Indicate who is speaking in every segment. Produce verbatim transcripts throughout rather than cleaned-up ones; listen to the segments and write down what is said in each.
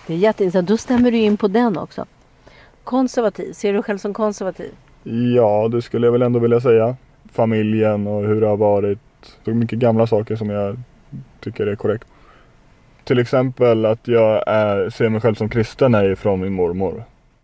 Speaker 1: Det är jätteintressant. Då stämmer du in på den också. Konservativ. Ser du dig själv som konservativ?
Speaker 2: Ja, det skulle jag väl ändå vilja säga. Familjen och hur det har varit. Så mycket gamla saker som jag tycker är korrekt. Till exempel att jag är, ser mig själv som kristen är från min mormor.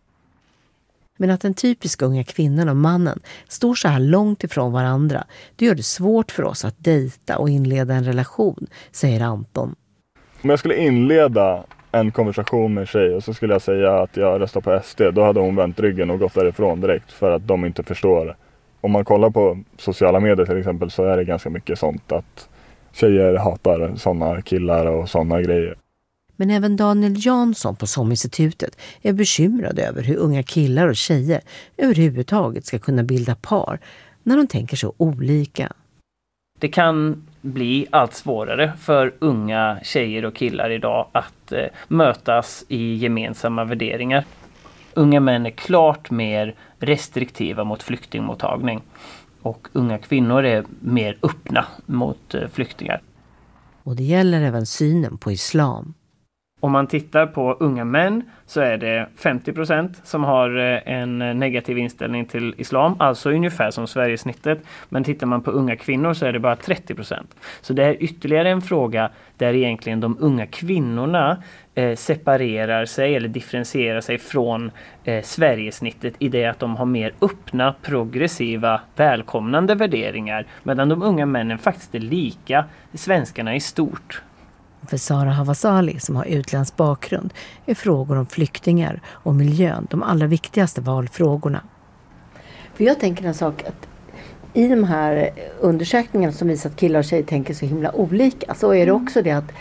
Speaker 1: Men att den typiska unga kvinnan och mannen står så här långt ifrån varandra, det gör det svårt för oss att dejta och inleda en relation, säger Anton.
Speaker 2: Om jag skulle inleda en konversation med en tjej och så skulle jag säga att jag röstar på S D, då hade hon vänt ryggen och gått därifrån direkt för att de inte förstår det. Om man kollar på sociala medier till exempel så är det ganska mycket sånt att tjejer hatar sådana killar och sådana grejer.
Speaker 1: Men även Daniel Jansson på SOM-institutet är bekymrad över hur unga killar och tjejer överhuvudtaget ska kunna bilda par när de tänker så olika.
Speaker 3: Det kan bli allt svårare för unga tjejer och killar idag att eh, mötas i gemensamma värderingar. Unga män är klart mer restriktiva mot flyktingmottagning och unga kvinnor är mer öppna mot eh, flyktingar.
Speaker 1: Och det gäller även synen på islam.
Speaker 3: Om man tittar på unga män så är det femtio procent som har en negativ inställning till islam, alltså ungefär som Sverigesnittet. Men tittar man på unga kvinnor så är det bara trettio procent. Så det är ytterligare en fråga där egentligen de unga kvinnorna eh, separerar sig eller differentierar sig från eh, Sverigesnittet i det att de har mer öppna, progressiva, välkomnande värderingar, medan de unga männen faktiskt är lika svenskarna i stort.
Speaker 1: För Sara Havasali, som har utländsk bakgrund, är frågor om flyktingar och miljön de allra viktigaste valfrågorna. För jag tänker en sak att i de här undersökningarna som visar att killar och tjejer tänker så himla olika, så är det också det att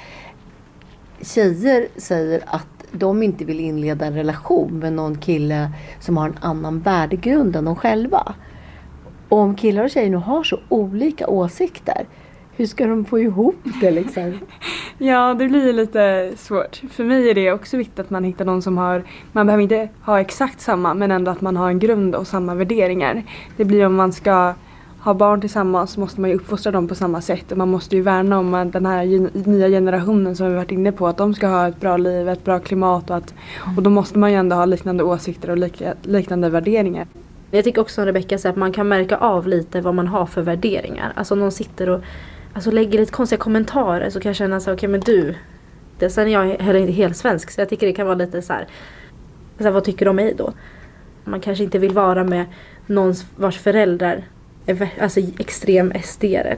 Speaker 1: tjejer säger att de inte vill inleda en relation med någon kille som har en annan värdegrund än de själva. Och om killar och tjejer nu har så olika åsikter, hur ska de få ihop det liksom?
Speaker 4: Ja, det blir lite svårt. För mig är det också viktigt att man hittar någon som har, man behöver inte ha exakt samma, men ändå att man har en grund och samma värderingar. Det blir om man ska ha barn tillsammans så måste man ju uppfostra dem på samma sätt. Och man måste ju värna om den här nya generationen som vi varit inne på, att de ska ha ett bra liv, ett bra klimat och att, och då måste man ju ändå ha liknande åsikter och lika, liknande värderingar.
Speaker 5: Jag tycker också som Rebecka säger att man kan märka av lite vad man har för värderingar. Alltså om någon sitter och alltså lägger lite konstiga kommentarer så kan jag känna så okej, okay, men du, det, sen är jag heller inte helt svensk så jag tycker det kan vara lite så här, så här, vad tycker du om mig då? Man kanske inte vill vara med någon vars föräldrar är alltså extrem S D-are.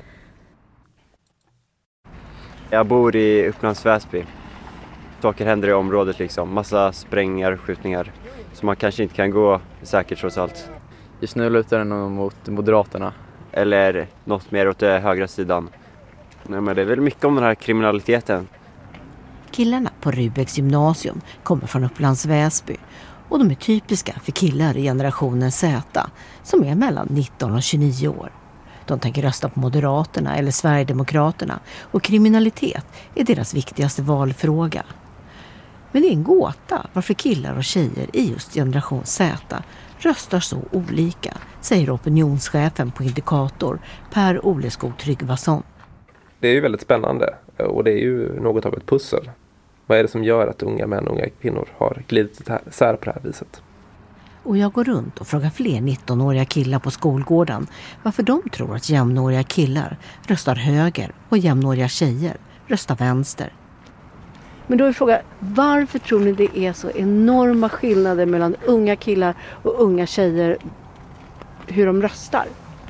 Speaker 6: Jag bor i Upplands Väsby. Saker händer i området liksom, massa sprängningar, skjutningar. Så man kanske inte kan gå säkert trots allt.
Speaker 7: Just nu lutar den nog mot Moderaterna.
Speaker 6: Eller något mer åt den högra sidan. Nej, men det är väl mycket om den här kriminaliteten.
Speaker 1: Killarna på Rubecks gymnasium kommer från Upplands Väsby och de är typiska för killar i generationen Z som är mellan nitton och tjugonio år. De tänker rösta på Moderaterna eller Sverigedemokraterna och kriminalitet är deras viktigaste valfråga. Men det är en gåta varför killar och tjejer i just generation Z röstar så olika, säger opinionschefen på Indikator Per Oleskog Tryggvason.
Speaker 8: Det är ju väldigt spännande och det är ju något av ett pussel. Vad är det som gör att unga män och unga kvinnor har glidit isär på det här viset?
Speaker 1: Och jag går runt och frågar fler nittonåriga killar på skolgården varför de tror att jämnåriga killar röstar höger och jämnåriga tjejer röstar vänster. Men då är frågan, varför tror ni det är så enorma skillnader mellan unga killar och unga tjejer hur de röstar?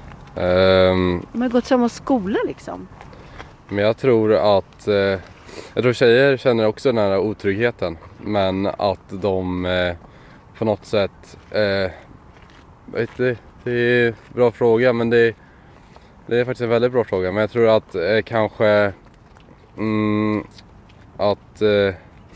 Speaker 8: Um,
Speaker 1: de har gått samma skola liksom.
Speaker 8: Men jag tror att eh, jag tror tjejer känner också den här otryggheten, men att de eh, på något sätt eh, vet du, det är en bra fråga, men det, det är faktiskt en väldigt bra fråga, men jag tror att eh, kanske mm, att eh,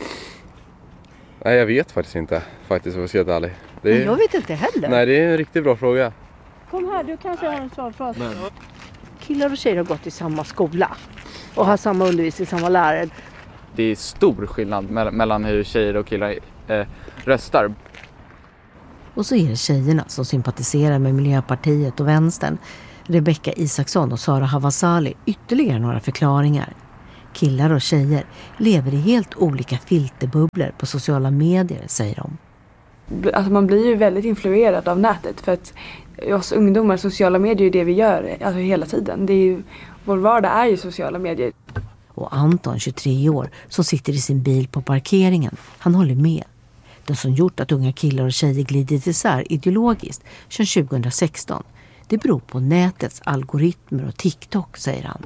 Speaker 8: nej, jag vet faktiskt inte faktiskt, för att vara ärlig. Det är,
Speaker 1: jag vet inte heller.
Speaker 8: Nej, det är en riktigt bra fråga.
Speaker 1: Kom här, du kanske har en svar för oss. Men. Killar och tjejer har gått i samma skola och har samma undervisning, samma lärare.
Speaker 7: Det är stor skillnad mellan hur tjejer och killar eh, röstar.
Speaker 1: Och så är det tjejerna som sympatiserar med Miljöpartiet och vänstern. Rebecka Isaksson och Sara Havasali ytterligare några förklaringar. Killar och tjejer lever i helt olika filterbubblor på sociala medier, säger de.
Speaker 4: Alltså man blir ju väldigt influerad av nätet för att oss ungdomar, sociala medier är det vi gör alltså hela tiden. Det är ju, vår vardag är ju sociala medier.
Speaker 1: Och Anton, tjugotre år, som sitter i sin bil på parkeringen, han håller med. Det som gjort att unga killar och tjejer glidit isär ideologiskt sedan tjugohundrasexton, det beror på nätets algoritmer och TikTok, säger han.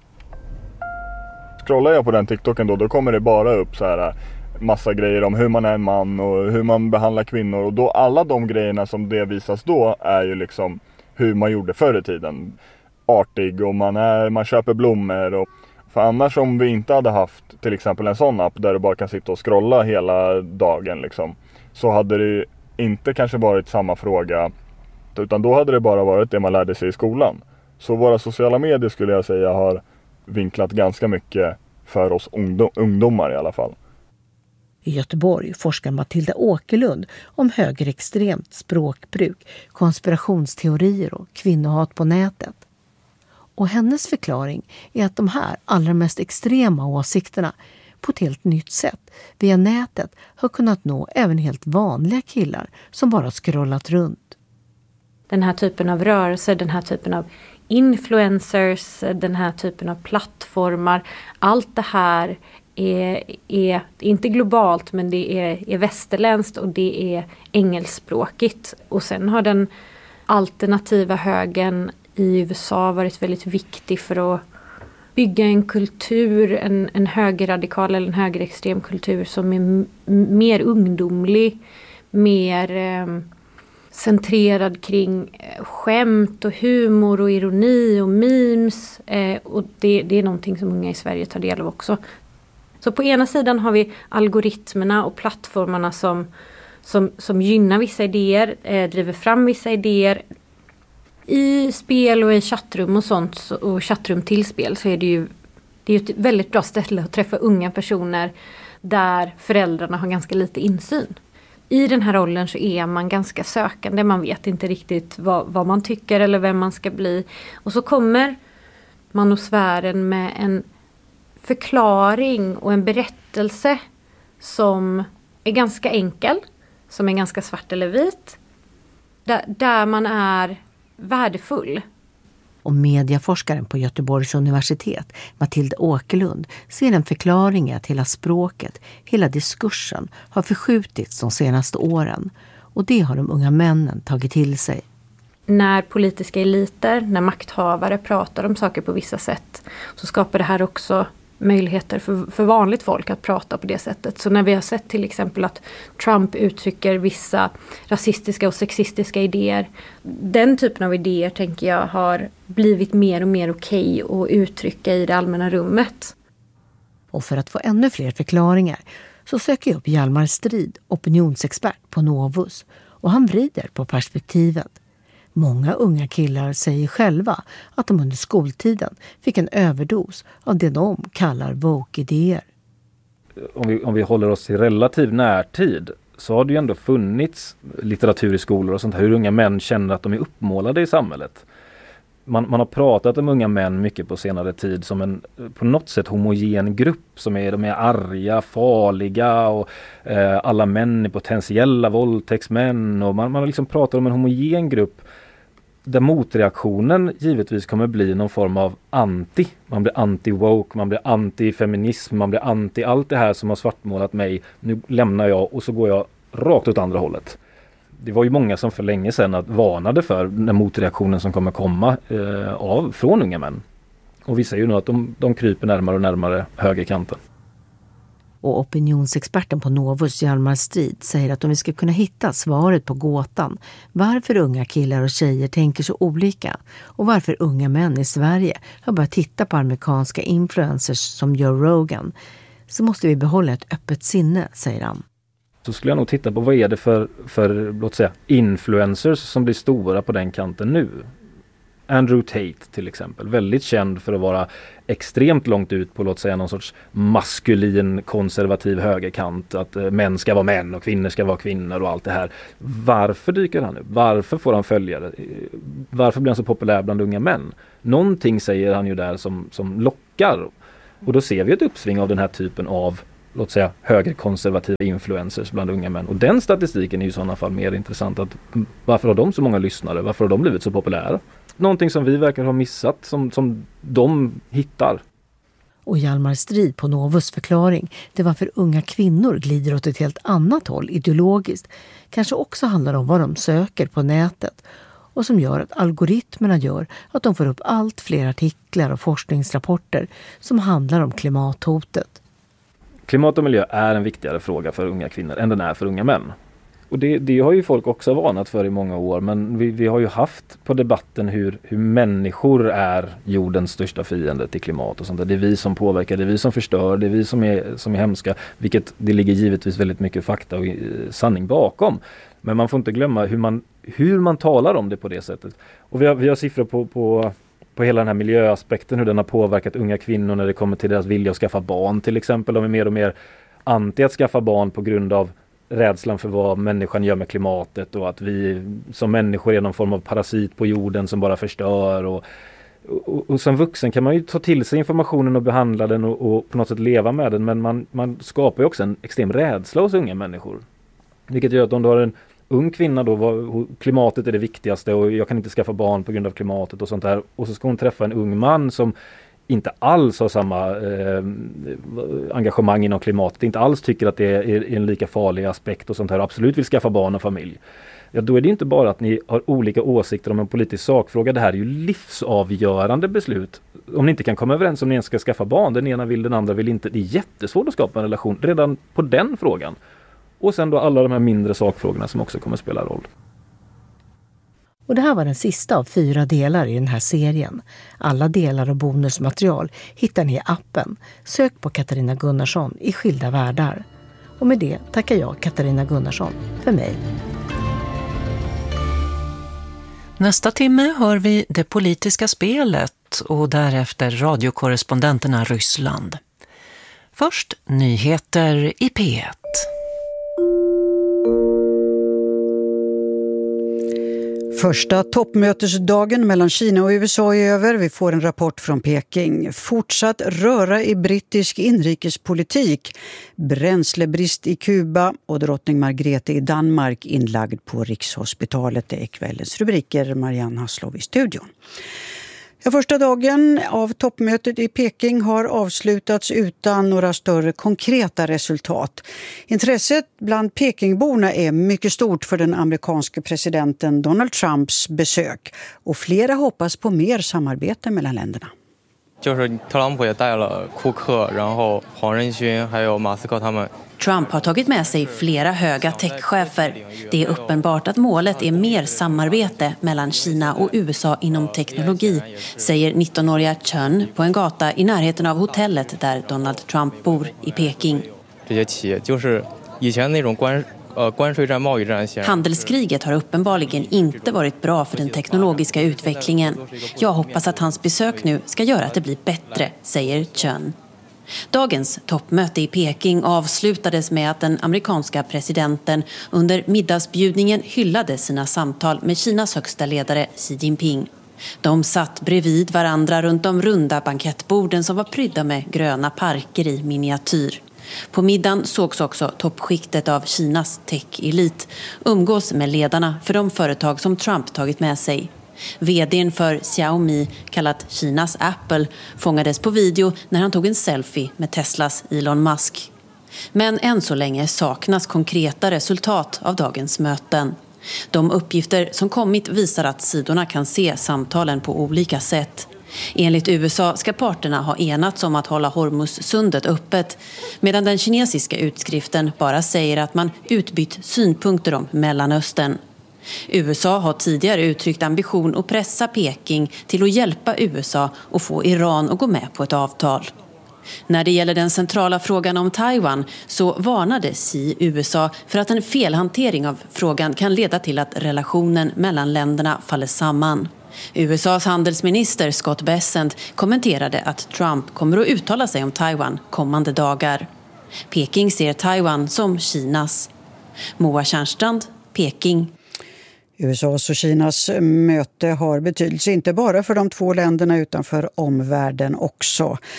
Speaker 2: Scrollar jag på den TikToken då, då kommer det bara upp så här massa grejer om hur man är en man och hur man behandlar kvinnor. Och då alla de grejerna som det visas då är ju liksom hur man gjorde förr i tiden. Artig och man, är, man köper blommor. Och, för annars om vi inte hade haft till exempel en sån app där du bara kan sitta och scrolla hela dagen liksom, så hade det inte kanske varit samma fråga, utan då hade det bara varit det man lärde sig i skolan. Så våra sociala medier skulle jag säga har vinklat ganska mycket för oss ungdom, ungdomar i alla fall.
Speaker 1: I Göteborg forskar Matilda Åkerlund om högerextremt språkbruk, konspirationsteorier och kvinnohat på nätet. Och hennes förklaring är att de här allra mest extrema åsikterna på ett helt nytt sätt via nätet har kunnat nå även helt vanliga killar som bara scrollat runt.
Speaker 5: Den här typen av rörelser, den här typen av influencers, den här typen av plattformar, allt det här är, är inte globalt men det är, är västerländskt och det är engelskspråkigt. Och sen har den alternativa högern i U S A varit väldigt viktig för att bygga en kultur, en, en högerradikal eller en högerextrem kultur som är m- mer ungdomlig, mer eh, centrerad kring skämt och humor och ironi och memes. Eh, och det, det är någonting som unga i Sverige tar del av också. Så på ena sidan har vi algoritmerna och plattformarna som, som, som gynnar vissa idéer, eh, driver fram vissa idéer. I spel och i chattrum och sånt och chattrum till spel så är det ju det är ett väldigt bra ställe att träffa unga personer där föräldrarna har ganska lite insyn. I den här rollen så är man ganska sökande, man vet inte riktigt vad, vad man tycker eller vem man ska bli. Och så kommer manosfären med en förklaring och en berättelse som är ganska enkel, som är ganska svart eller vit, där, där man är värdefull.
Speaker 1: Och medieforskaren på Göteborgs universitet, Matilda Åkerlund, ser en förklaring att hela språket, hela diskursen har förskjutits de senaste åren. Och det har de unga männen tagit till sig.
Speaker 5: När politiska eliter, när makthavare pratar om saker på vissa sätt så skapar det här också möjligheter för, för vanligt folk att prata på det sättet. Så när vi har sett till exempel att Trump uttrycker vissa rasistiska och sexistiska idéer. Den typen av idéer tänker jag har blivit mer och mer okej att uttrycka i det allmänna rummet.
Speaker 1: Och för att få ännu fler förklaringar så söker jag upp Hjalmar Strid, opinionsexpert på Novus. Och han vrider på perspektivet. Många unga killar säger själva att de under skoltiden fick en överdos av det de kallar woke-idéer.
Speaker 9: Om vi, om vi håller oss i relativ närtid så har det ju ändå funnits litteratur i skolor och sånt här, hur unga män känner att de är uppmålade i samhället. Man, man har pratat om unga män mycket på senare tid som en på något sätt homogen grupp som är, de är arga, farliga och eh, alla män är potentiella våldtäktsmän och man, man liksom pratar om en homogen grupp där motreaktionen givetvis kommer bli någon form av anti. Man blir anti-woke, man blir anti-feminism, man blir anti allt det här som har svartmålat mig. Nu lämnar jag och så går jag rakt åt andra hållet. Det var ju många som för länge sedan att varnade för den motreaktionen som kommer komma eh, av från unga män. Och vi säger ju nu att de, de kryper närmare och närmare högerkanten.
Speaker 1: Och opinionsexperten på Novus, Hjalmar Strid, säger att om vi ska kunna hitta svaret på gåtan varför unga killar och tjejer tänker så olika och varför unga män i Sverige har börjat titta på amerikanska influencers som Joe Rogan, så måste vi behålla ett öppet sinne, säger han.
Speaker 9: Så skulle jag nog titta på vad är det för, för låt säga, influencers som blir stora på den kanten nu. Andrew Tate till exempel, väldigt känd för att vara extremt långt ut på, låt säga, någon sorts maskulin konservativ högerkant, att eh, män ska vara män och kvinnor ska vara kvinnor och allt det här. Varför dyker han upp? Varför får han följare? Varför blir han så populär bland unga män? Någonting säger han ju där som, som lockar. Och då ser vi ett uppsving av den här typen av, låt säga, högerkonservativa influencers bland unga män. Och den statistiken är ju i sådana fall mer intressant. Att, varför har de så många lyssnare? Varför har de blivit så populära? Någonting som vi verkar ha missat, som, som de hittar.
Speaker 1: Och Hjalmar Strid på Novus förklaring till varför unga kvinnor glider åt ett helt annat håll ideologiskt kanske också handlar om vad de söker på nätet och som gör att algoritmerna gör att de får upp allt fler artiklar och forskningsrapporter som handlar om klimathotet.
Speaker 9: Klimat och miljö är en viktigare fråga för unga kvinnor än den är för unga män. Och det, det har ju folk också varnat för i många år, men vi, vi har ju haft på debatten hur, hur människor är jordens största fiende till klimat och sånt där. Det är vi som påverkar, det är vi som förstör, det är vi som är, som är hemska, vilket det ligger givetvis väldigt mycket fakta och sanning bakom. Men man får inte glömma hur man, hur man talar om det på det sättet. Och vi har, vi har siffror på, på, på hela den här miljöaspekten, hur den har påverkat unga kvinnor när det kommer till deras vilja att skaffa barn till exempel. De är mer och mer anti att skaffa barn på grund av rädslan för vad människan gör med klimatet och att vi som människor är någon form av parasit på jorden som bara förstör. Och, och, och som vuxen kan man ju ta till sig informationen och behandla den och, och på något sätt leva med den, men man, man skapar ju också en extrem rädsla hos unga människor. Vilket gör att om du har en ung kvinna då, vad, klimatet är det viktigaste och jag kan inte skaffa barn på grund av klimatet och sånt där, och så ska hon träffa en ung man som inte alls har samma eh, engagemang inom klimatet, inte alls tycker att det är en lika farlig aspekt och sånt här, absolut vill skaffa barn och familj. Ja, då är det inte bara att ni har olika åsikter om en politisk sakfråga, det här är ju livsavgörande beslut. Om ni inte kan komma överens om ni ens ska skaffa barn, den ena vill, den andra vill inte, det är jättesvårt att skapa en relation redan på den frågan. Och sen då alla de här mindre sakfrågorna som också kommer spela roll.
Speaker 1: Och det här var den sista av fyra delar i den här serien. Alla delar och bonusmaterial hittar ni i appen. Sök på Katarina Gunnarsson i Skilda världar. Och med det tackar jag Katarina Gunnarsson för mig.
Speaker 10: Nästa timme hör vi det politiska spelet och därefter radiokorrespondenterna Ryssland. Först nyheter i P ett.
Speaker 11: Första toppmötesdagen mellan Kina och U S A är över. Vi får en rapport från Peking. Fortsatt röra i brittisk inrikespolitik. Bränslebrist i Kuba och drottning Margrethe i Danmark inlagd på Rikshospitalet. Det är kvällens rubriker. Marianne Hasslov i studion. Ja, första dagen av toppmötet i Peking har avslutats utan några större konkreta resultat. Intresset bland Pekingborna är mycket stort för den amerikanske presidenten Donald Trumps besök. Och flera hoppas på mer samarbete mellan länderna.
Speaker 12: 就是特朗普也带了库克，然后黄仁勋还有马斯克他们。
Speaker 10: Trump har tagit med sig flera höga techchefer. Det är uppenbart att målet är mer samarbete mellan Kina och U S A inom teknologi, säger nittonåriga Chen på en gata i närheten av hotellet där Donald Trump bor i Peking. Handelskriget har uppenbarligen inte varit bra för den teknologiska utvecklingen. Jag hoppas att hans besök nu ska göra att det blir bättre, säger Chen. Dagens toppmöte i Peking avslutades med att den amerikanska presidenten under middagsbjudningen hyllade sina samtal med Kinas högsta ledare Xi Jinping. De satt bredvid varandra runt de runda bankettborden som var prydda med gröna parker i miniatyr. På middagen sågs också toppskiktet av Kinas tech-elit umgås med ledarna för de företag som Trump tagit med sig. Vd:n för Xiaomi, kallat Kinas Apple, fångades på video när han tog en selfie med Teslas Elon Musk. Men än så länge saknas konkreta resultat av dagens möten. De uppgifter som kommit visar att sidorna kan se samtalen på olika sätt. Enligt U S A ska parterna ha enats om att hålla Hormuzsundet öppet, medan den kinesiska utskriften bara säger att man utbytt synpunkter om Mellanöstern. U S A har tidigare uttryckt ambition att pressa Peking till att hjälpa U S A och få Iran att gå med på ett avtal. När det gäller den centrala frågan om Taiwan så varnade Xi U S A för att en felhantering av frågan kan leda till att relationen mellan länderna faller samman. U S A:s handelsminister Scott Bessent kommenterade att Trump kommer att uttala sig om Taiwan kommande dagar. Peking ser Taiwan som Kinas. Moa Tjärnstrand, Peking.
Speaker 11: U S A:s och Kinas möte har betydelse inte bara för de två länderna utan för omvärlden också.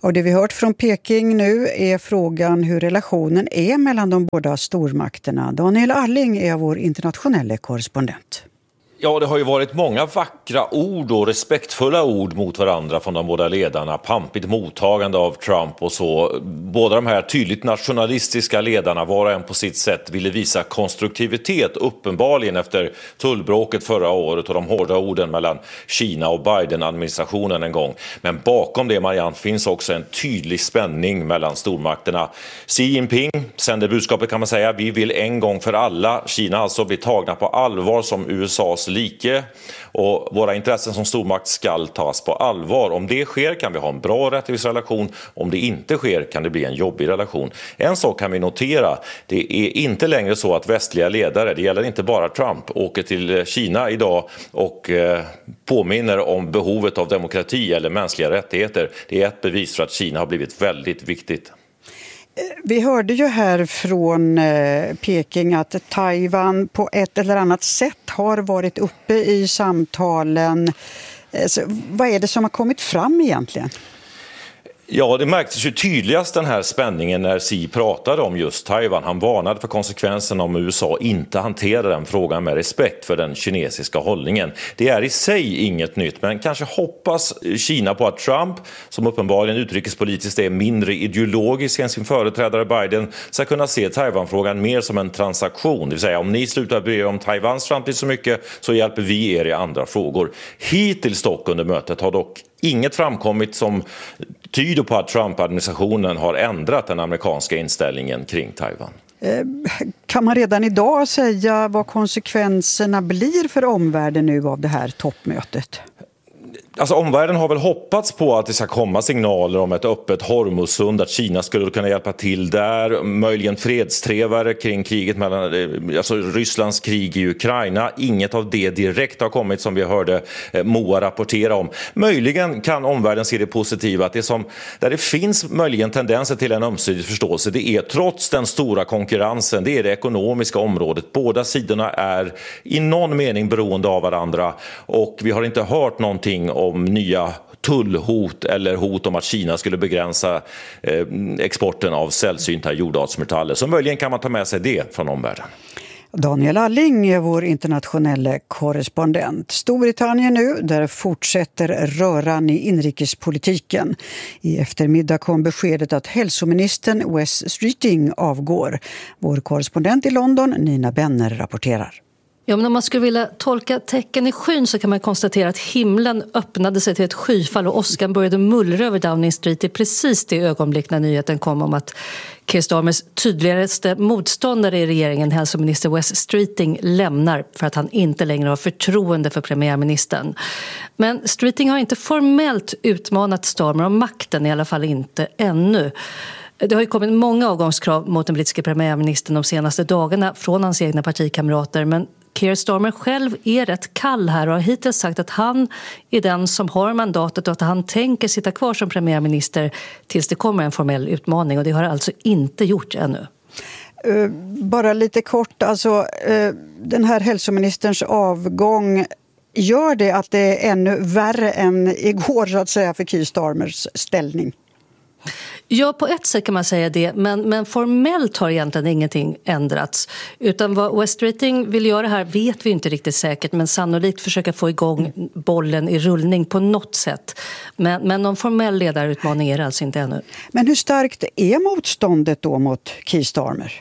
Speaker 11: Och det vi hört från Peking nu är frågan hur relationen är mellan de båda stormakterna. Daniel Alling är vår internationella korrespondent.
Speaker 13: Ja, det har ju varit många vackra ord och respektfulla ord mot varandra från de båda ledarna. Pampigt mottagande av Trump och så. Båda de här tydligt nationalistiska ledarna, var och en på sitt sätt, ville visa konstruktivitet uppenbarligen efter tullbråket förra året och de hårda orden mellan Kina och Biden-administrationen en gång. Men bakom det, Marianne, finns också en tydlig spänning mellan stormakterna. Xi Jinping sänder budskapet, kan man säga, vi vill en gång för alla Kina alltså bli tagna på allvar som U S A:s like, och våra intressen som stormakt ska tas på allvar. Om det sker kan vi ha en bra och rättvis relation. Om det inte sker kan det bli en jobbig relation. En sak kan vi notera, det är inte längre så att västliga ledare, det gäller inte bara Trump, åker till Kina idag och eh, påminner om behovet av demokrati eller mänskliga rättigheter. Det är ett bevis för att Kina har blivit väldigt viktigt.
Speaker 11: Vi hörde ju här från Peking att Taiwan på ett eller annat sätt har varit uppe i samtalen. Så vad är det som har kommit fram egentligen?
Speaker 13: Ja, det märktes ju tydligast den här spänningen när Xi pratade om just Taiwan. Han varnade för konsekvenserna om U S A inte hanterar den frågan med respekt för den kinesiska hållningen. Det är i sig inget nytt, men kanske hoppas Kina på att Trump, som uppenbarligen utrikespolitiskt är mindre ideologisk än sin företrädare Biden, ska kunna se Taiwan-frågan mer som en transaktion. Det vill säga, om ni slutar bry er om Taiwans framtid så mycket så hjälper vi er i andra frågor. Hittills dock under mötet har dock inget framkommit som tyder på att Trump-administrationen har ändrat den amerikanska inställningen kring Taiwan.
Speaker 11: Kan man redan idag säga vad konsekvenserna blir för omvärlden nu av det här toppmötet?
Speaker 13: Alltså omvärlden har väl hoppats på att det ska komma signaler om ett öppet Hormussund, att Kina skulle kunna hjälpa till där, möjligen fredstrevare kring kriget mellan, alltså Rysslands krig i Ukraina. Inget av det direkt har kommit, som vi hörde Moa rapportera om. Möjligen kan omvärlden se det positiva, att det som, där det finns möjligen tendenser till en ömsesidig förståelse, det är trots den stora konkurrensen, det är det ekonomiska området. Båda sidorna är i någon mening beroende av varandra, och vi har inte hört någonting om om nya tullhot eller hot om att Kina skulle begränsa eh, exporten av sällsynta jordartsmetaller. Så möjligen kan man ta med sig det från omvärlden.
Speaker 11: Daniel Alling är vår internationella korrespondent. Storbritannien nu, där fortsätter röran i inrikespolitiken. I eftermiddag kom beskedet att hälsoministern Wes Streeting avgår. Vår korrespondent i London, Nina Benner, rapporterar.
Speaker 14: Ja, men om man skulle vilja tolka tecken i skyn så kan man konstatera att himlen öppnade sig till ett skyfall och åskan började mullra över Downing Street i precis det ögonblick när nyheten kom om att Keir Starmers tydligaste motståndare i regeringen, hälsominister Wes Streeting, lämnar för att han inte längre har förtroende för premiärministern. Men Streeting har inte formellt utmanat Starmer om makten, i alla fall inte ännu. Det har ju kommit många avgångskrav mot den brittiska premiärministern de senaste dagarna från hans egna partikamrater, men Keir Starmer själv är rätt kall här och har hittills sagt att han är den som har mandatet och att han tänker sitta kvar som premiärminister tills det kommer en formell utmaning, och det har alltså inte gjort ännu.
Speaker 11: Uh, bara lite kort, alltså uh, den här hälsoministerns avgång, gör det att det är ännu värre än igår så att säga för Keir Starmers ställning?
Speaker 14: Ja, på ett sätt kan man säga det, men, men formellt har egentligen ingenting ändrats. Utan vad Wes Streeting vill göra här vet vi inte riktigt säkert, men sannolikt försöka få igång bollen i rullning på något sätt. Men, men någon formell ledarutmaning är det alltså inte ännu.
Speaker 11: Men hur starkt är motståndet då mot Keir Starmer?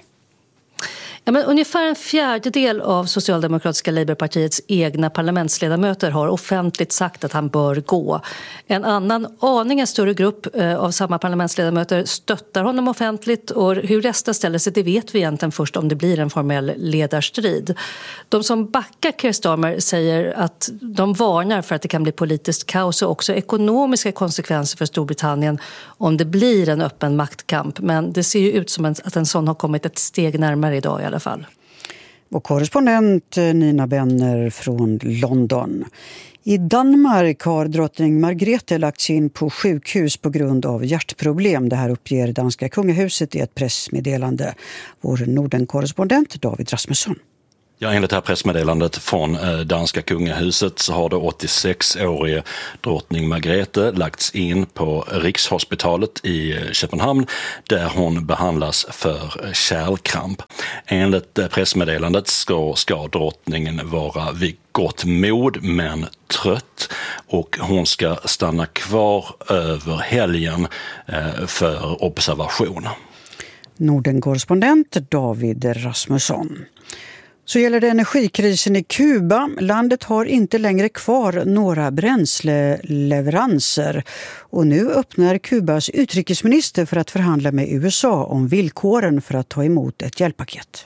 Speaker 14: Ja, men ungefär en fjärdedel av Socialdemokratiska Labourpartiets egna parlamentsledamöter har offentligt sagt att han bör gå. En annan aningen större grupp eh, av samma parlamentsledamöter stöttar honom offentligt, och hur resten ställer sig det vet vi egentligen först om det blir en formell ledarstrid. De som backar Keir Starmer säger att de varnar för att det kan bli politiskt kaos och också ekonomiska konsekvenser för Storbritannien om det blir en öppen maktkamp. Men det ser ju ut som att en sån har kommit ett steg närmare idag i alla fall.
Speaker 11: Vår korrespondent Nina Benner från London. I Danmark har drottning Margrethe lagts in på sjukhus på grund av hjärtproblem. Det här uppger danska kungahuset i ett pressmeddelande. Vår Norden-korrespondent David Rasmusson.
Speaker 15: Ja, enligt det här pressmeddelandet från danska kungahuset så har det åttiosex-årige drottning Margrethe lagts in på Rikshospitalet i Köpenhamn där hon behandlas för kärlkramp. Enligt pressmeddelandet ska, ska drottningen vara vid gott mod men trött och hon ska stanna kvar över helgen för observation.
Speaker 11: Nordenkorrespondent David Rasmusson. Så gäller det energikrisen i Kuba. Landet har inte längre kvar några bränsleleveranser. Och nu öppnar Kubas utrikesminister för att förhandla med U S A om villkoren för att ta emot ett hjälppaket.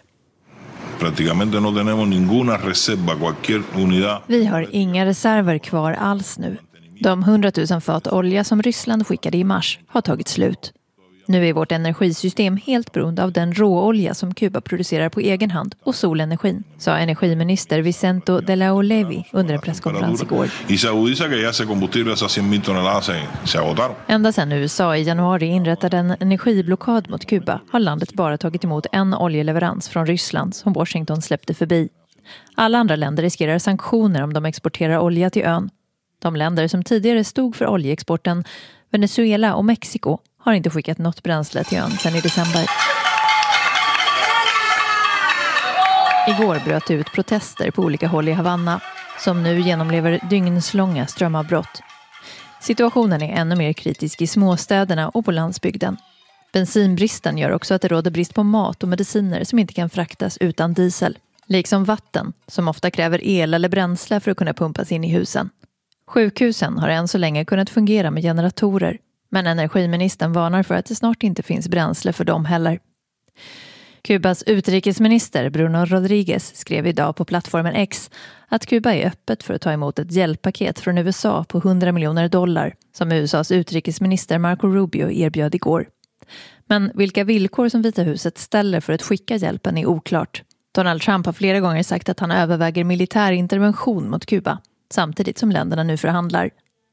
Speaker 16: Vi har inga reserver kvar alls nu. De hundratusen fat olja som Ryssland skickade i mars har tagit slut. Nu är vårt energisystem helt beroende av den råolja som Kuba producerar på egen hand och solenergin, sa energiminister Vicente de la Olevi under en presskonferens igår. Ända sedan U S A i januari inrättade en energiblockad mot Kuba har landet bara tagit emot en oljeleverans från Ryssland som Washington släppte förbi. Alla andra länder riskerar sanktioner om de exporterar olja till ön. De länder som tidigare stod för oljeexporten, Venezuela och Mexiko, har inte skickat något bränsle till ön sedan i december. Igår bröt ut protester på olika håll i Havanna som nu genomlever dygnslånga strömavbrott. Situationen är ännu mer kritisk i småstäderna och på landsbygden. Bensinbristen gör också att det råder brist på mat och mediciner som inte kan fraktas utan diesel. Liksom vatten som ofta kräver el eller bränsle för att kunna pumpas in i husen. Sjukhusen har än så länge kunnat fungera med generatorer. Men energiministern varnar för att det snart inte finns bränsle för dem heller. Kubas utrikesminister Bruno Rodriguez skrev idag på plattformen X att Kuba är öppet för att ta emot ett hjälppaket från U S A på hundra miljoner dollar som U S A:s utrikesminister Marco Rubio erbjöd igår. Men vilka villkor som Vita huset ställer för att skicka hjälpen är oklart. Donald Trump har flera gånger sagt att han överväger militär intervention mot Kuba samtidigt som länderna nu förhandlar.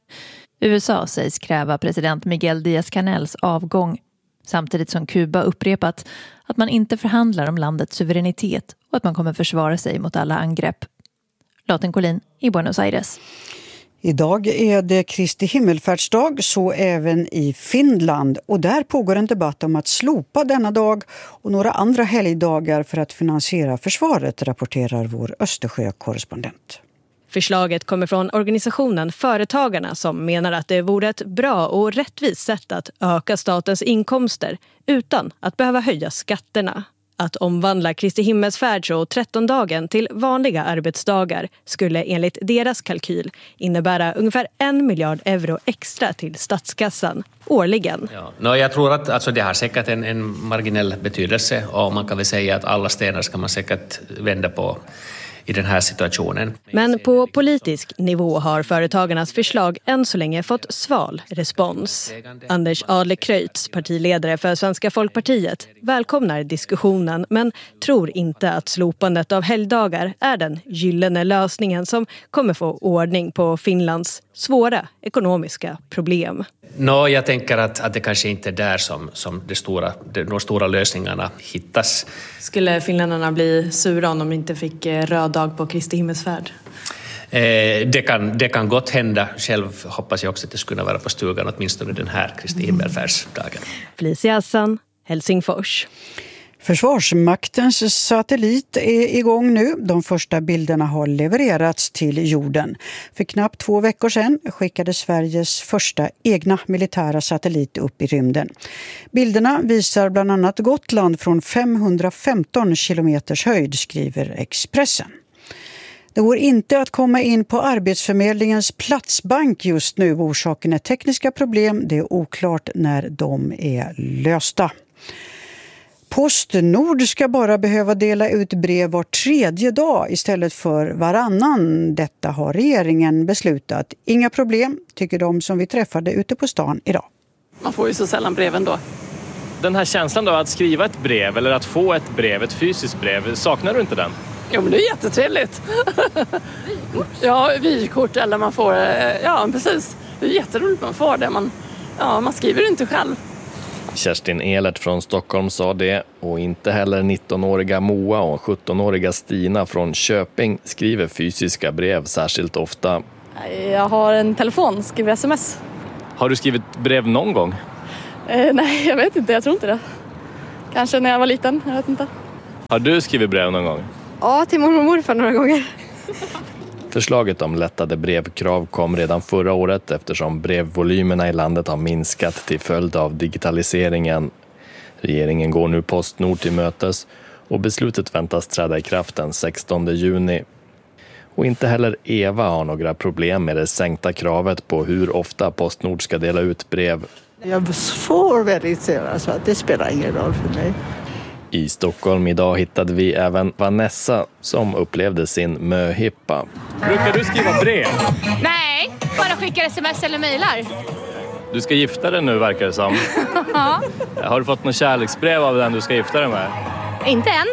Speaker 16: U S A sägs kräva president Miguel Díaz-Canels avgång samtidigt som Kuba upprepat att man inte förhandlar om landets suveränitet och att man kommer försvara sig mot alla angrepp. Lotten Collin i Buenos Aires.
Speaker 11: Idag är det Kristi himmelfärdsdag, så även i Finland. Och där pågår en debatt om att slopa denna dag och några andra helgdagar för att finansiera försvaret, rapporterar vår Östersjö-korrespondent.
Speaker 17: Förslaget kommer från organisationen Företagarna som menar att det vore ett bra och rättvist sätt att öka statens inkomster utan att behöva höja skatterna. Att omvandla Kristi himmelsfärds- och trettondagen till vanliga arbetsdagar skulle enligt deras kalkyl innebära ungefär en miljard euro extra till statskassan årligen.
Speaker 18: Ja, no, jag tror att alltså, det har säkert en, en marginell betydelse och man kan väl säga att alla stenar ska man säkert vända på i den här situationen.
Speaker 17: Men på politisk nivå har företagarnas förslag än så länge fått sval respons. Anders Adlercreutz, partiledare för Svenska Folkpartiet, välkomnar diskussionen men tror inte att slopandet av helgdagar är den gyllene lösningen som kommer få ordning på Finlands svåra ekonomiska problem.
Speaker 18: No, jag tänker att, att det kanske inte är där som, som det stora, de, de stora lösningarna hittas.
Speaker 19: Skulle finländarna bli sura om de inte fick röd dag på Kristi himmelsfärd?
Speaker 18: Eh, det, kan, det kan gott hända. Själv hoppas jag också att det skulle vara på stugan åtminstone den här Kristi himmelfärdsdagen.
Speaker 17: Felicia Hassan, Helsingfors.
Speaker 11: Försvarsmaktens satellit är igång nu. De första bilderna har levererats till jorden. För knappt två veckor sedan skickade Sveriges första egna militära satellit upp i rymden. Bilderna visar bland annat Gotland från femhundrafemton kilometers höjd, skriver Expressen. Det går inte att komma in på Arbetsförmedlingens platsbank just nu. Orsaken är tekniska problem. Det är oklart när de är lösta. Postnord ska bara behöva dela ut brev var tredje dag istället för varannan. Detta har regeringen beslutat. Inga problem, tycker de som vi träffade ute på stan idag.
Speaker 20: Man får ju så sällan breven då. Den här känslan då att skriva ett brev eller att få ett brev, ett fysiskt brev, saknar du inte den?
Speaker 19: Jo, men det är jättetrevligt. Vykort? Ja, vykort eller man får, ja precis. Det är jätteroligt man får det. Man, ja, man skriver inte själv.
Speaker 21: Kerstin Elert från Stockholm sa det, och inte heller nittonåriga Moa och sjuttonåriga Stina från Köping skriver fysiska brev särskilt ofta.
Speaker 22: Jag har en telefon, skriver sms.
Speaker 20: Har du skrivit brev någon gång?
Speaker 22: Eh, nej, jag vet inte, jag tror inte det. Kanske när jag var liten, jag vet inte.
Speaker 20: Har du skrivit brev någon gång?
Speaker 22: Ja, till mormor och morfar några gånger.
Speaker 21: Förslaget om lättade brevkrav kom redan förra året eftersom brevvolymerna i landet har minskat till följd av digitaliseringen. Regeringen går nu Postnord till mötes och beslutet väntas träda i kraft den sextonde juni. Och inte heller Eva har några problem med det sänkta kravet på hur ofta Postnord ska dela ut brev.
Speaker 23: Jag får väldigt sällan, så att det spelar ingen roll för mig.
Speaker 21: I Stockholm idag hittade vi även Vanessa som upplevde sin möhippa.
Speaker 20: Brukar du skriva brev?
Speaker 24: Nej, bara skickar sms eller mejlar.
Speaker 20: Du ska gifta dig nu, verkar det som.
Speaker 24: Ja.
Speaker 20: Har du fått något kärleksbrev av den du ska gifta dig med?
Speaker 24: Inte än.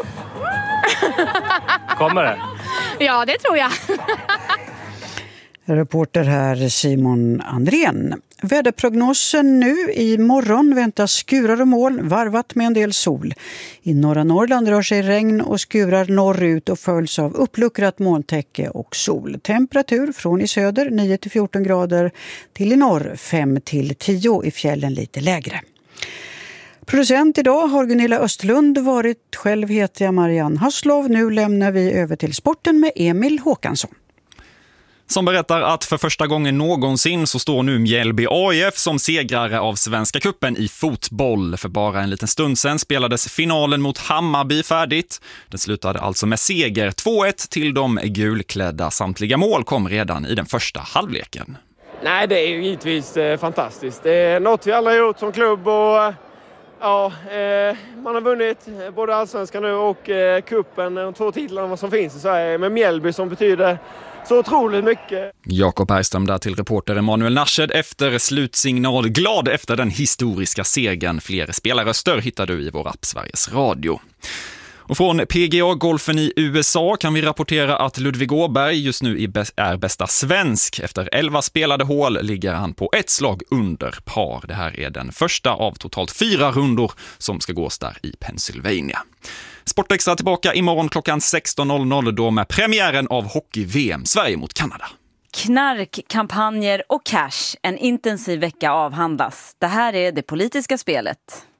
Speaker 20: Kommer det?
Speaker 24: Ja, det tror jag.
Speaker 11: Reporter här Simon Andrén. Väderprognosen nu: i morgon väntas skurar och moln varvat med en del sol. I norra Norrland rör sig regn och skurar norrut och följs av uppluckrat molntäcke och sol. Temperatur från i söder nio till fjorton grader till i norr fem till tio, i fjällen lite lägre. Producent idag har Gunilla Östlund varit, själv heter jag Marianne Haslov. Nu lämnar vi över till sporten med Emil Håkansson.
Speaker 25: Som berättar att för första gången någonsin så står nu Mjällby A I F som segrare av Svenska cupen i fotboll. För bara en liten stund sedan spelades finalen mot Hammarby färdigt. Den slutade alltså med seger två ett till de gulklädda. Samtliga mål kom redan i den första halvleken.
Speaker 26: Nej, det är ju givetvis eh, fantastiskt. Det är något vi aldrig har gjort som klubb och ja, eh, man har vunnit både allsvenskan nu och eh, kuppen, de två titlarna som finns i Sverige, med Mjällby som betyder så otroligt mycket.
Speaker 25: Jakob Bergström där till reporter Emanuel Nasched efter slutsignal. Glad efter den historiska segern. Fler spelarröster hittar du i vår app Sveriges Radio. Och från P G A-golfen i U S A kan vi rapportera att Ludvig Åberg just nu är bästa svensk. Efter elva spelade hål ligger han på ett slag under par. Det här är den första av totalt fyra rundor som ska gås där i Pennsylvania. Sportextra tillbaka imorgon klockan sexton noll noll då med premiären av hockey-V M Sverige mot Kanada.
Speaker 27: Knark, kampanjer och cash. En intensiv vecka avhandlas. Det här är Det politiska spelet.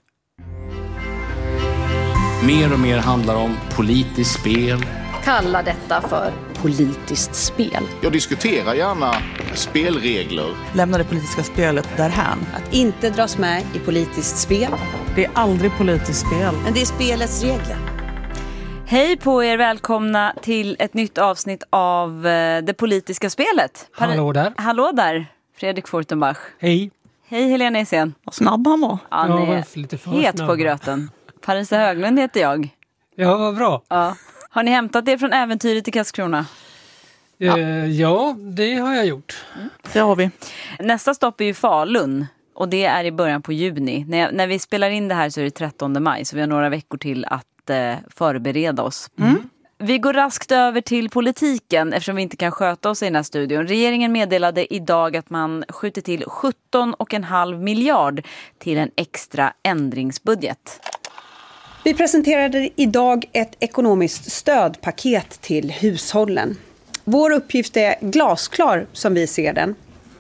Speaker 28: Mer och mer handlar om politiskt spel.
Speaker 24: Kalla detta för politiskt spel.
Speaker 29: Jag diskuterar gärna spelregler.
Speaker 30: Lämna det politiska spelet därhän.
Speaker 31: Att inte dras med i politiskt spel.
Speaker 30: Det är aldrig politiskt spel.
Speaker 31: Men det är spelets regler.
Speaker 27: Hej på er, välkomna till ett nytt avsnitt av Det politiska spelet. Par-
Speaker 32: Hallå där.
Speaker 27: Hallå där, Fredrik Fortenbach.
Speaker 32: Hej.
Speaker 27: Hej Helena Isen.
Speaker 30: Vad snabb han var.
Speaker 27: Han
Speaker 32: ja,
Speaker 27: är
Speaker 32: lite för
Speaker 27: het
Speaker 32: snabb.
Speaker 27: på gröten. Parisa Höglund heter jag.
Speaker 32: Ja, vad bra.
Speaker 27: Ja. Har ni hämtat er från äventyret i Karlskrona?
Speaker 32: Ja. Eh, ja, det har jag gjort.
Speaker 27: Mm.
Speaker 30: Det har vi.
Speaker 27: Nästa stopp är ju Falun. Och det är i början på juni. När, när vi spelar in det här så är det trettonde maj. Så vi har några veckor till att eh, förbereda oss. Mm. Vi går raskt över till politiken eftersom vi inte kan sköta oss i den här studion. Regeringen meddelade idag att man skjuter till sjutton komma fem miljard till en extra ändringsbudget.
Speaker 33: Vi presenterade idag ett ekonomiskt stödpaket till hushållen. Vår uppgift är glasklar som vi ser den.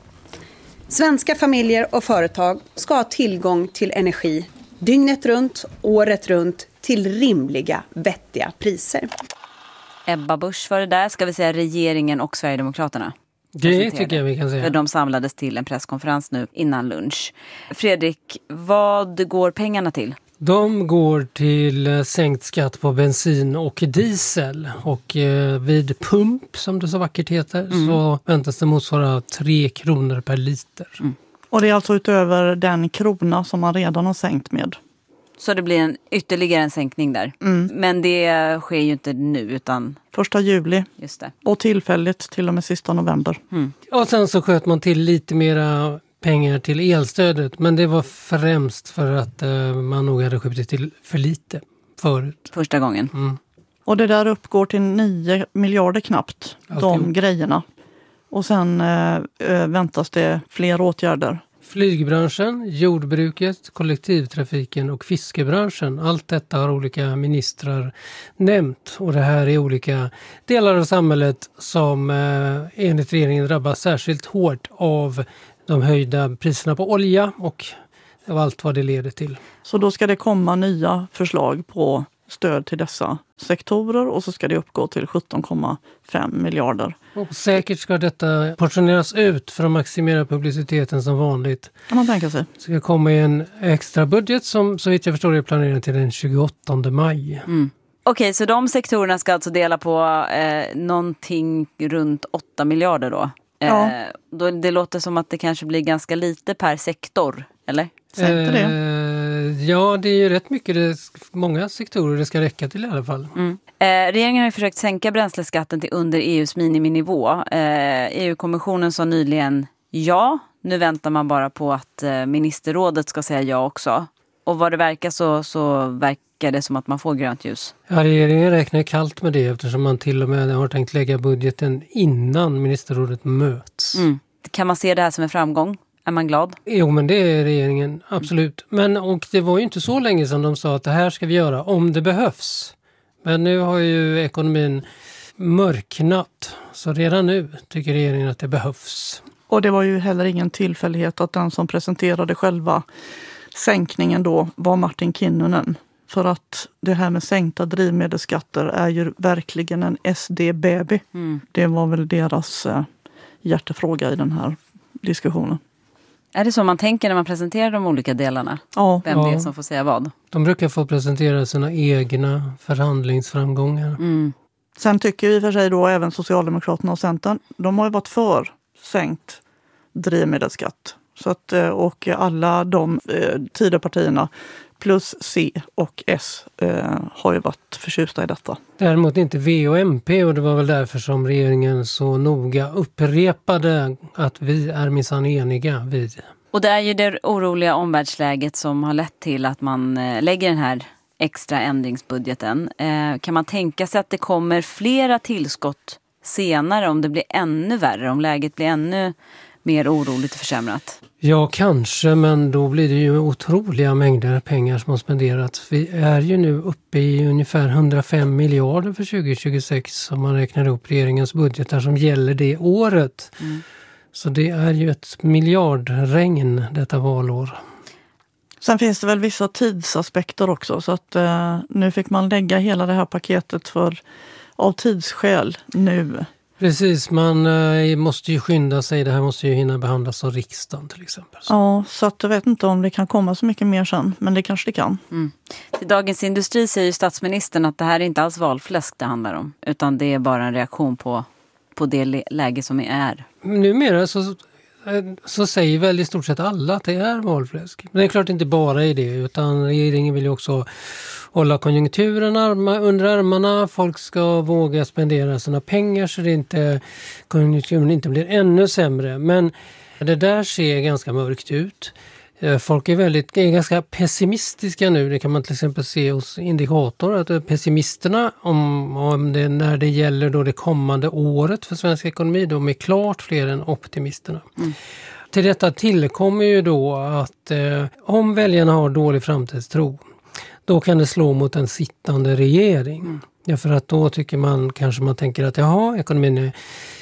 Speaker 33: Svenska familjer och företag ska ha tillgång till energi dygnet runt, året runt till rimliga, vettiga priser.
Speaker 27: Ebba Busch var det där, ska vi säga regeringen och Sverigedemokraterna.
Speaker 32: Det tycker jag vi kan säga.
Speaker 27: För de samlades till en presskonferens nu innan lunch. Fredrik, vad går pengarna till?
Speaker 32: De går till sänkt skatt på bensin och diesel. Och eh, vid pump, som det så vackert heter, mm. så väntas det motsvara tre kronor per liter. Mm.
Speaker 30: Och det är alltså utöver den krona som man redan har sänkt med.
Speaker 27: Så det blir en ytterligare en sänkning där. Mm. Men det sker ju inte nu utan...
Speaker 30: Första juli.
Speaker 27: Just det.
Speaker 30: Och tillfälligt till och med sista november.
Speaker 32: Mm. Och sen så sköt man till lite mera pengar till elstödet. Men det var främst för att uh, man nog hade skjutit till för lite förut.
Speaker 27: Första gången.
Speaker 32: Mm.
Speaker 30: Och det där uppgår till nio miljarder knappt.
Speaker 32: Alltid.
Speaker 30: De grejerna. Och sen uh, väntas det fler åtgärder.
Speaker 32: Flygbranschen, jordbruket, kollektivtrafiken och fiskebranschen. Allt detta har olika ministrar nämnt och det här är olika delar av samhället som eh, enligt regeringen drabbas särskilt hårt av de höjda priserna på olja och av allt vad det leder till.
Speaker 30: Så då ska det komma nya förslag på stöd till dessa sektorer och så ska det uppgå till sjutton komma fem miljarder.
Speaker 32: Och säkert ska detta portioneras ut för att maximera publiciteten som vanligt.
Speaker 30: Kan man tänka sig.
Speaker 32: Det ska komma i en extra budget som så vitt jag förstår är planerad till den tjugoåttonde maj.
Speaker 27: Mm. Okej, så de sektorerna ska alltså dela på eh, någonting runt åtta miljarder då?
Speaker 30: Ja.
Speaker 27: Eh, då? Det låter som att det kanske blir ganska lite per sektor, eller?
Speaker 30: Säg det.
Speaker 32: Eh, ja, det är ju rätt mycket, det, många sektorer det ska räcka till i alla fall.
Speaker 27: Mm. Eh, regeringen har ju försökt sänka bränsleskatten till under E U:s miniminivå. Eh, E U-kommissionen sa nyligen ja. Nu väntar man bara på att eh, ministerrådet ska säga ja också. Och vad det verkar så, så verkar det som att man får grönt ljus.
Speaker 32: Ja, regeringen räknar kallt med det eftersom man till och med har tänkt lägga budgeten innan ministerrådet möts.
Speaker 27: Mm. Kan man se det här som en framgång? Är man glad?
Speaker 32: Jo, men det är regeringen, absolut. Men och det var ju inte så länge sedan de sa att det här ska vi göra om det behövs. Men nu har ju ekonomin mörknat. Så redan nu tycker regeringen att det behövs.
Speaker 30: Och det var ju heller ingen tillfällighet att den som presenterade själva sänkningen då var Martin Kinnunen. För att det här med sänkta drivmedelsskatter är ju verkligen en S D-baby. Mm. Det var väl deras eh, hjärtefråga i den här diskussionen.
Speaker 27: Är det så man tänker när man presenterar de olika delarna?
Speaker 30: Ja.
Speaker 27: Vem
Speaker 32: ja.
Speaker 27: det är som får säga vad?
Speaker 32: De brukar få presentera sina egna förhandlingsframgångar.
Speaker 27: Mm.
Speaker 30: Sen tycker i och för sig då även Socialdemokraterna och Centern, de har ju varit för sänkt drivmedelsskatt. Så att, och alla de eh, Tidöpartierna plus C och S eh, har ju varit förtjusta i detta.
Speaker 32: Däremot inte V och M P och det var väl därför som regeringen så noga upprepade att vi är minsann eniga vid.
Speaker 27: Och det är ju det oroliga omvärldsläget som har lett till att man eh, lägger den här extra ändringsbudgeten. Eh, kan man tänka sig att det kommer flera tillskott senare om det blir ännu värre, om läget blir ännu mer oroligt och försämrat?
Speaker 32: Ja, kanske, men då blir det ju otroliga mängder pengar som har spenderats. Vi är ju nu uppe i ungefär hundrafem miljarder för tjugo tjugosex om man räknar upp regeringens budgetar som gäller det året. Mm. Så det är ju ett miljardregn detta valår.
Speaker 30: Sen finns det väl vissa tidsaspekter också så att eh, nu fick man lägga hela det här paketet för av tidsskäl nu.
Speaker 32: Precis, man eh, måste ju skynda sig. Det här måste ju hinna behandlas av riksdagen till exempel. Så.
Speaker 30: Ja, så att jag vet inte om det kan komma så mycket mer sen, men det kanske det kan.
Speaker 27: Mm. Till Dagens Industri säger ju statsministern att det här är inte alls valfläsk det handlar om, utan det är bara en reaktion på, på det läge som är.
Speaker 32: Numera så, så säger väl i stort sett alla att det är valfläsk. Men det är klart inte bara i det, utan regeringen vill ju också hålla konjunkturen arma, under armarna. Folk ska våga spendera sina pengar så det inte, konjunkturen inte blir ännu sämre. Men det där ser ganska mörkt ut. Folk är, väldigt, är ganska pessimistiska nu. Det kan man till exempel se hos Indikator. Att pessimisterna om, om det, när det gäller då det kommande året för svensk ekonomi, de är klart fler än optimisterna. Mm. Till detta tillkommer ju då att eh, om väljarna har dålig framtidstro, då kan det slå mot en sittande regering. Mm. Ja, för att då tycker man, kanske man tänker att jaha, ekonomin är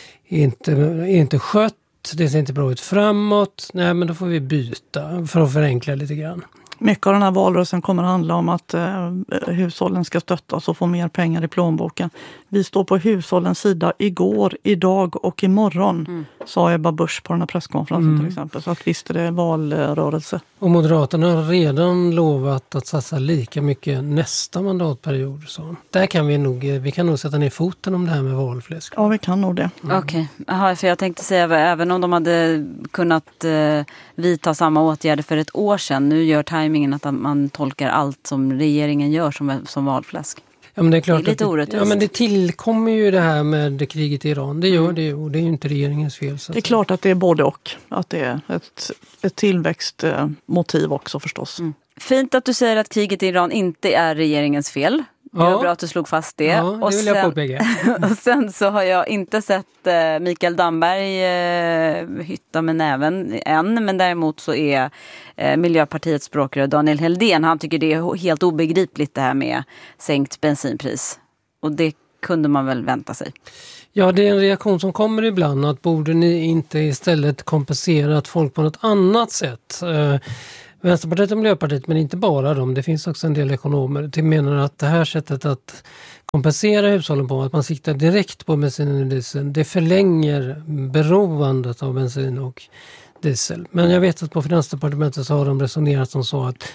Speaker 32: inte, är inte skött. Det ser inte bra ut framåt. Nej, men då får vi byta för att förenkla lite grann.
Speaker 30: Mycket av den här valrörelsen kommer att handla om att eh, hushållen ska stöttas och få mer pengar i plånboken. Vi står på hushållens sida igår, idag och imorgon, mm. sa Ebba Busch på den här presskonferensen mm. till exempel. Så att visst är det valrörelse.
Speaker 32: Och Moderaterna har redan lovat att satsa lika mycket nästa mandatperiod. Så där kan vi nog, vi kan nog sätta ner foten om det här med valfläsk.
Speaker 30: Ja, vi kan nog det.
Speaker 27: Mm. Okej, okay. För jag tänkte säga, även om de hade kunnat eh, vidta samma åtgärder för ett år sedan, nu gör timingen att man tolkar allt som regeringen gör som, som valfläsk.
Speaker 32: Ja, men det är klart
Speaker 27: det är lite
Speaker 32: att
Speaker 27: orättvist.
Speaker 32: Det, ja, men det tillkommer ju det här med kriget i Iran. Det gör mm. det ju, och det är ju inte regeringens fel. Så
Speaker 30: det är klart att det är både och. Att det är ett, ett tillväxtmotiv också förstås. Mm.
Speaker 27: Fint att du säger att kriget i Iran inte är regeringens fel. Det var bra att du slog fast det.
Speaker 32: Ja, det
Speaker 27: och,
Speaker 32: vill
Speaker 27: sen,
Speaker 32: jag påpeka.
Speaker 27: och sen så har jag inte sett eh, Mikael Damberg eh, hytta med näven än. Men däremot så är eh, Miljöpartiets språkrör Daniel Heldén, han tycker det är helt obegripligt det här med sänkt bensinpris. Och det kunde man väl vänta sig.
Speaker 32: Ja, det är en reaktion som kommer ibland, att borde ni inte istället kompenserat folk på något annat sätt? Eh, Vänsterpartiet och Miljöpartiet, men inte bara dem. Det finns också en del ekonomer som menar att det här sättet att kompensera hushållen på, att man siktar direkt på bensin och diesel, det förlänger beroendet av bensin och diesel. Men jag vet att på Finansdepartementet så har de resonerat som så att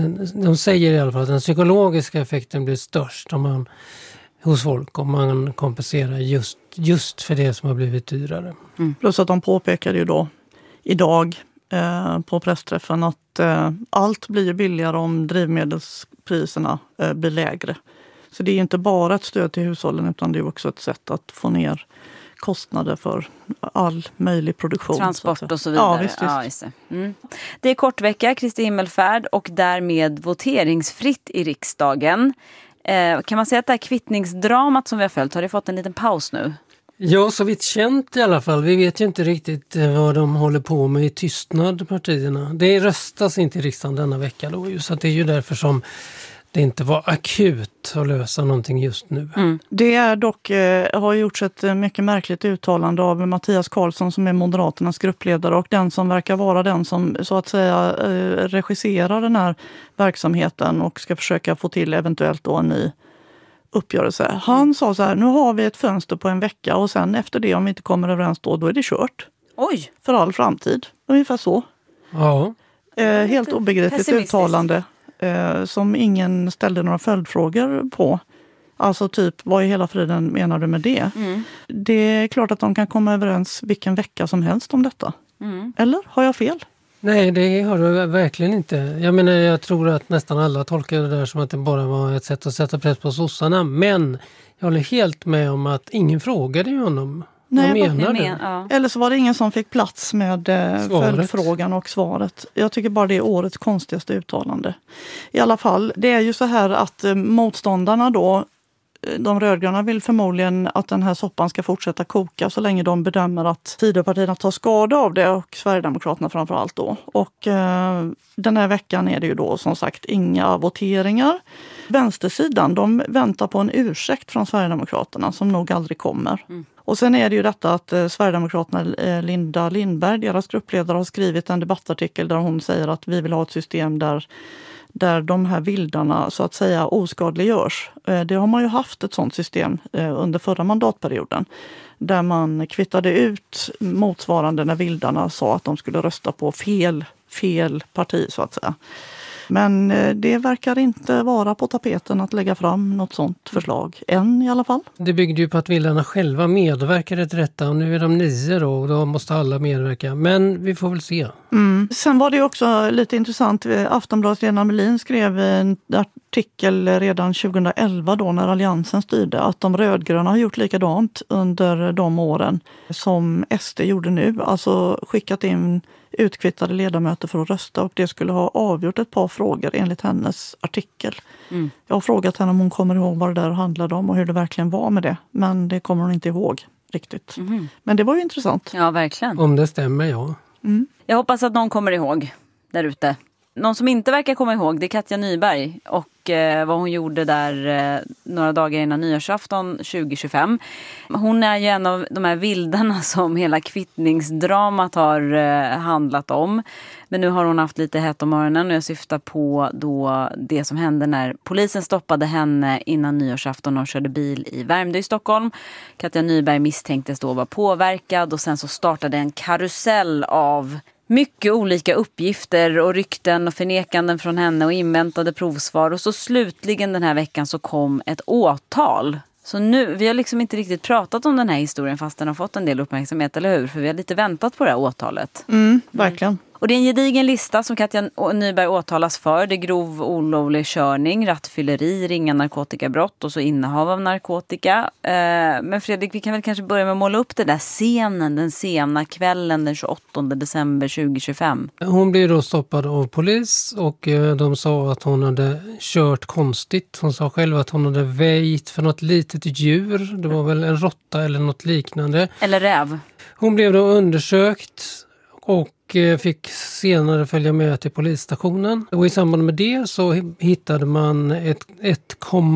Speaker 32: de säger i alla fall att den psykologiska effekten blir störst om man hos folk om man kompenserar just, just för det som har blivit dyrare.
Speaker 30: Mm. Plus att de påpekade ju då idag eh, på pressträffen att eh, allt blir billigare om drivmedelspriserna eh, blir lägre. Så det är inte bara ett stöd till hushållen utan det är också ett sätt att få ner kostnader för all möjlig produktion.
Speaker 27: Transport
Speaker 30: så
Speaker 27: och så vidare.
Speaker 30: Ja, visst, visst.
Speaker 27: Ja, just det. Mm. Det är kortvecka, Kristi himmelfärd och därmed voteringsfritt i riksdagen. Eh, kan man säga att det här kvittningsdramat som vi har följt, har det fått en liten paus nu?
Speaker 32: Ja, så vitt känt i alla fall. Vi vet ju inte riktigt vad de håller på med i tystnad, partierna. Det röstas inte i riksdagen denna vecka då, så det är ju därför som det inte var akut att lösa någonting just nu.
Speaker 30: Mm. Det är dock, eh, har gjorts ett mycket märkligt uttalande av Mattias Karlsson som är Moderaternas gruppledare och den som verkar vara den som så att säga eh, regisserar den här verksamheten och ska försöka få till eventuellt då en ny uppgörelse. Han sa så här, nu har vi ett fönster på en vecka och sen efter det om vi inte kommer överens då, då är det kört.
Speaker 27: Oj!
Speaker 30: För all framtid. Ungefär så.
Speaker 32: Ja.
Speaker 30: Eh, helt obegripligt uttalande. Eh, som ingen ställde några följdfrågor på. Alltså typ, vad i hela friden menar du med det? Mm. Det är klart att de kan komma överens vilken vecka som helst om detta. Mm. Eller har jag fel?
Speaker 32: Nej, det har du verkligen inte. Jag menar, jag tror att nästan alla tolkar det där som att det bara var ett sätt att sätta press på sossarna. Men jag håller helt med om att ingen frågade ju honom. Nej, vad menar du? Men,
Speaker 30: ja. Eller så var det ingen som fick plats med eh, följdfrågan och svaret. Jag tycker bara det är årets konstigaste uttalande. I alla fall, det är ju så här att eh, motståndarna då, de rödgröna vill förmodligen att den här soppan ska fortsätta koka så länge de bedömer att Tidöpartierna tar skada av det och Sverigedemokraterna framförallt då. Och eh, den här veckan är det ju då som sagt inga voteringar. Vänstersidan, de väntar på en ursäkt från Sverigedemokraterna som nog aldrig kommer. Mm. Och sen är det ju detta att eh, Sverigedemokraterna, eh, Linda Lindberg, deras gruppledare, har skrivit en debattartikel där hon säger att vi vill ha ett system där där de här vildarna så att säga oskadliggörs. Det har man ju haft ett sådant system under förra mandatperioden. Där man kvittade ut motsvarande när vildarna sa att de skulle rösta på fel, fel parti så att säga. Men det verkar inte vara på tapeten att lägga fram något sådant förslag. Än i alla fall.
Speaker 32: Det byggde ju på att vildarna själva medverkade till detta och nu är de nio då och då måste alla medverka. Men vi får väl se.
Speaker 30: Mm. Sen var det också lite intressant. Aftonbladets Lena Melin skrev en artikel redan tjugoelva då när Alliansen styrde att de rödgröna har gjort likadant under de åren som S D gjorde nu. Alltså skickat in utkvittade ledamöter för att rösta och det skulle ha avgjort ett par frågor enligt hennes artikel. Mm. Jag har frågat henne om hon kommer ihåg vad det där handlade om och hur det verkligen var med det. Men det kommer hon inte ihåg riktigt. Mm. Men det var ju intressant.
Speaker 27: Ja, verkligen.
Speaker 32: Om det stämmer, ja.
Speaker 27: Mm. Jag hoppas att någon kommer ihåg där ute. Någon som inte verkar komma ihåg, det är Katja Nyberg och eh, vad hon gjorde där eh, några dagar innan nyårsafton tjugo tjugofem. Hon är ju en av de här vildarna som hela kvittningsdramat har eh, handlat om. Men nu har hon haft lite hett om öronen och jag syftar på då det som hände när polisen stoppade henne innan nyårsafton och körde bil i Värmdö i Stockholm. Katja Nyberg misstänktes då vara påverkad och sen så startade en karusell av mycket olika uppgifter och rykten och förnekanden från henne och inväntade provsvar. Och så slutligen den här veckan så kom ett åtal. Så nu, vi har liksom inte riktigt pratat om den här historien fast den har fått en del uppmärksamhet, eller hur? För vi har lite väntat på det här åtalet.
Speaker 30: Mm, verkligen.
Speaker 27: Och det är en gedigen lista som Katja Nyberg åtalas för. Det är grov olovlig körning, rattfylleri, ringa narkotikabrott och så innehav av narkotika. Eh, men Fredrik, vi kan väl kanske börja med att måla upp den där scenen, den sena kvällen den tjugoåttonde december tjugohundratjugofem.
Speaker 32: Hon blev då stoppad av polis och eh, de sa att hon hade kört konstigt. Hon sa själv att hon hade väjt för något litet djur. Det var väl en råtta eller något liknande.
Speaker 27: Eller räv.
Speaker 32: Hon blev då undersökt och fick senare följa med till polisstationen. Och i samband med det så hittade man ett, ett,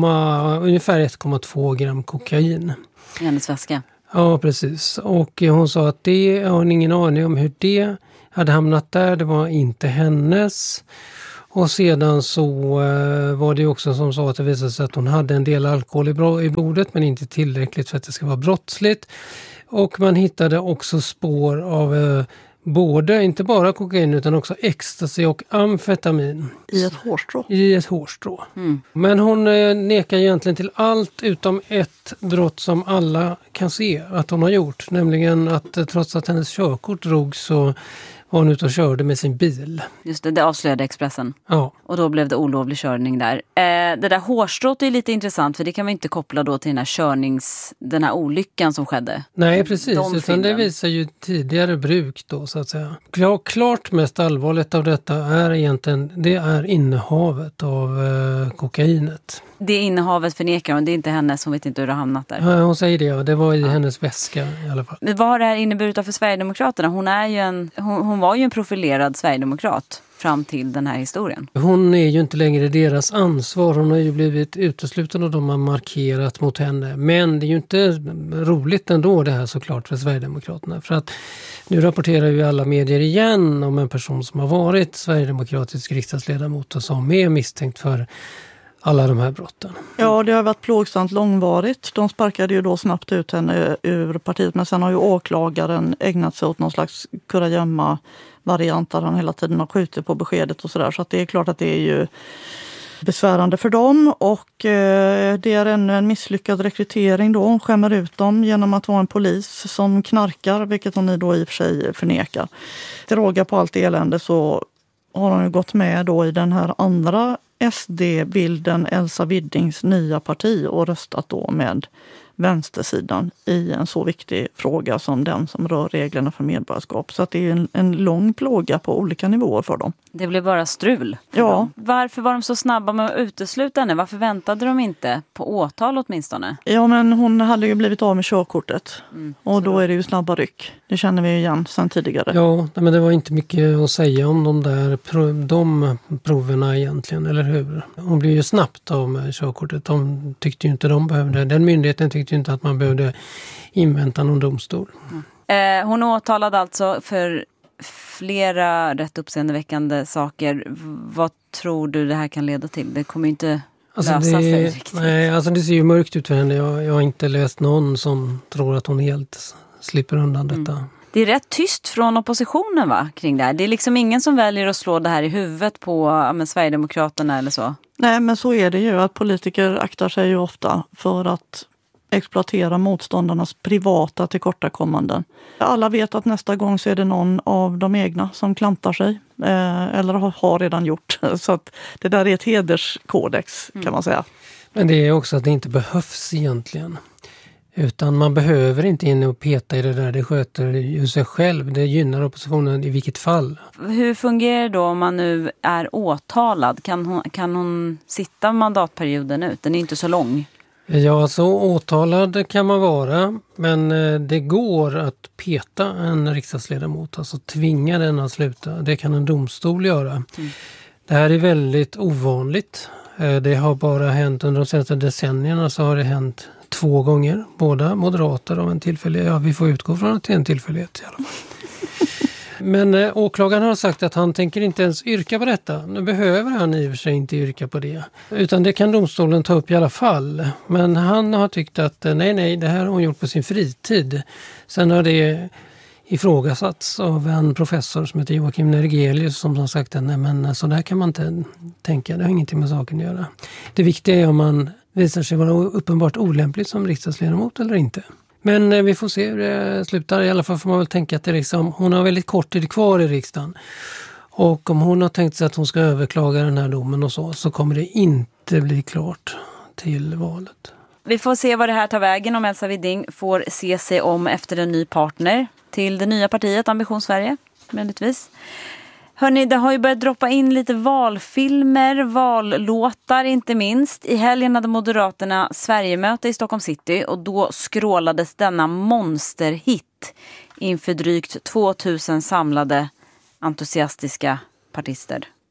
Speaker 32: ungefär ett komma två gram kokain.
Speaker 27: I hennes väska.
Speaker 32: Ja, precis. Och hon sa att det har hon ingen aning om hur det hade hamnat där. Det var inte hennes. Och sedan så uh, var det också som sa att det visade sig att hon hade en del alkohol i, i blodet men inte tillräckligt för att det ska vara brottsligt. Och man hittade också spår av uh, både, inte bara kokain utan också ecstasy och amfetamin.
Speaker 30: I ett hårstrå.
Speaker 32: I ett hårstrå.
Speaker 27: Mm.
Speaker 32: Men hon uh, nekar egentligen till allt utom ett brott som alla kan se att hon har gjort. Nämligen att uh, trots att hennes körkort drog så var hon ute och körde med sin bil.
Speaker 27: Just det, det avslöjade Expressen.
Speaker 32: Ja.
Speaker 27: Och då blev det olovlig körning där. Eh, det där hårstrået är lite intressant för det kan man inte koppla då till den här körnings, den här olyckan som skedde.
Speaker 32: Nej, precis.
Speaker 27: De
Speaker 32: utan det visar ju tidigare bruk då så att säga. Klar, klart mest allvarligt av detta är egentligen, det är innehavet av eh, kokainet.
Speaker 27: Det innehavet förnekar hon, det är inte hennes, hon vet inte hur det har hamnat där.
Speaker 32: Ja, hon säger det, ja. Det var i ja. hennes väska i alla fall.
Speaker 27: Men vad har det här inneburit för Sverigedemokraterna? Hon, är ju en, hon, hon var ju en profilerad Sverigedemokrat fram till den här historien.
Speaker 32: Hon är ju inte längre deras ansvar. Hon har ju blivit utesluten och de har markerat mot henne. Men det är ju inte roligt ändå det här såklart för Sverigedemokraterna. För att nu rapporterar ju alla medier igen om en person som har varit sverigedemokratisk riksdagsledamot och som är misstänkt för alla de här brotten.
Speaker 30: Ja, det har varit plågsamt långvarigt. De sparkade ju då snabbt ut henne ur partiet. Men sen har ju åklagaren ägnat sig åt någon slags kurragömma-variant där han hela tiden har skjutit på beskedet och sådär. Så att det är klart att det är ju besvärande för dem. Och eh, det är ännu en misslyckad rekrytering då. Hon skämmer ut dem genom att vara en polis som knarkar, vilket hon då i och för sig förnekar. Till råga på allt elände så har hon ju gått med då i den här andra S D-bilden Elsa Widdings nya parti och röstat då med vänstersidan i en så viktig fråga som den som rör reglerna för medborgarskap. Så att det är en, en lång plåga på olika nivåer för dem.
Speaker 27: Det blev bara strul.
Speaker 30: Ja.
Speaker 27: Dem. Varför var de så snabba med att utesluta henne? Varför väntade de inte på åtal åtminstone?
Speaker 30: Ja, men hon hade ju blivit av med körkortet.
Speaker 27: Mm,
Speaker 30: och då är det ju snabba ryck. Det känner vi ju igen sedan tidigare.
Speaker 32: Ja, men det var inte mycket att säga om de där prov, de proverna egentligen, eller hur? Hon blev ju snabbt av med körkortet. De tyckte ju inte de behövde, den myndigheten tyckte ju inte att man behövde invänta någon domstol.
Speaker 27: Mm. Eh, hon åtalade alltså för flera rätt uppseendeväckande saker. Vad tror du det här kan leda till? Det kommer ju inte
Speaker 32: alltså
Speaker 27: lösa
Speaker 32: det,
Speaker 27: sig riktigt.
Speaker 32: Nej, alltså det ser ju mörkt ut för henne. Jag, jag har inte läst någon som tror att hon helt slipper undan detta. Mm.
Speaker 27: Det är rätt tyst från oppositionen va, kring det här. Det är liksom ingen som väljer att slå det här i huvudet på ja, men Sverigedemokraterna eller så.
Speaker 30: Nej, men så är det ju att politiker aktar sig ju ofta för att exploatera motståndarnas privata tillkortakommanden. Alla vet att nästa gång så är det någon av de egna som klantar sig eh, eller har, har redan gjort. Så att det där är ett hederskodex kan man säga.
Speaker 32: Men det är också att det inte behövs egentligen. Utan man behöver inte in och peta i det där, det sköter ju sig själv. Det gynnar oppositionen i vilket fall.
Speaker 27: Hur fungerar det då om man nu är åtalad? Kan hon, kan hon sitta mandatperioden ut? Den är inte så lång.
Speaker 32: Ja, så åtalad kan man vara, men det går att peta en riksdagsledamot, alltså tvinga den att sluta. Det kan en domstol göra. Mm. Det här är väldigt ovanligt. Det har bara hänt under de senaste decennierna så har det hänt två gånger. Båda moderater av en tillfällighet. Ja, vi får utgå från att det är en tillfällighet i alla fall. Men eh, åklagaren har sagt att han tänker inte ens yrka på detta. Nu behöver han i och för sig inte yrka på det. Utan det kan domstolen ta upp i alla fall. Men han har tyckt att eh, nej, nej, det här har hon gjort på sin fritid. Sen har det ifrågasatts av en professor som heter Joakim Nergelius som har sagt att nej, men så där kan man inte tänka. Det har ingenting med saken att göra. Det viktiga är om man visar sig vara uppenbart olämpligt som riksdagsledamot eller inte. Men eh, vi får se hur det slutar. I alla fall får man väl tänka att det liksom, hon har väldigt kort tid kvar i riksdagen. Och om hon har tänkt sig att hon ska överklaga den här domen och så, så kommer det inte bli klart till valet.
Speaker 27: Vi får se vad det här tar vägen om Elsa Widding får se sig om efter en ny partner till det nya partiet Ambition Sverige, möjligtvis. Hörrni, det har ju börjat droppa in lite valfilmer, vallåtar inte minst. I helgen hade Moderaterna Sverigemöte i Stockholm city och då skrålades denna monsterhit inför drygt tvåtusen samlade entusiastiska partister.